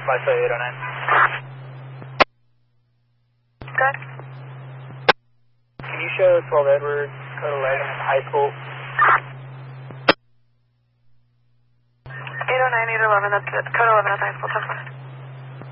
by Soy 809. Good. Can you show 12 Edwards, code 11 at the high school? 809, 811, that's it. Code 11 at the high school, 10-4.